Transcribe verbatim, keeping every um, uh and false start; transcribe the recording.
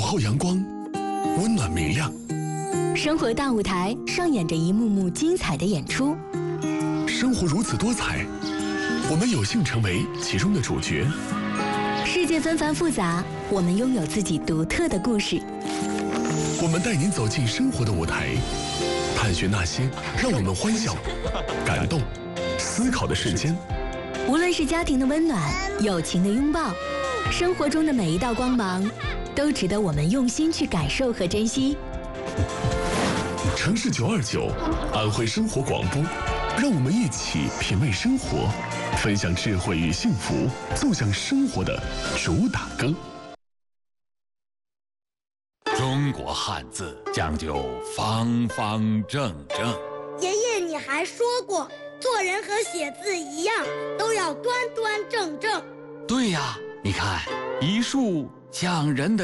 后阳光，温暖明亮。 生活大舞台上演着一幕幕精彩的演出。 生活如此多彩，我们有幸成为其中的主角。 世界纷繁复杂，我们拥有自己独特的故事。 我们带您走进生活的舞台，探寻那些让我们欢笑、感动、思考的瞬间。 无论是家庭的温暖、友情的拥抱，生活中的每一道光芒，都值得我们用心去感受和珍惜。 城市九二九，安徽生活广播，让我们一起品味生活，分享智慧与幸福，奏响生活的主打歌。 中国汉字讲究方方正正。 爷爷，你还说过，做人和写字一样，都要端端正正。 对呀，你看，一竖讲人的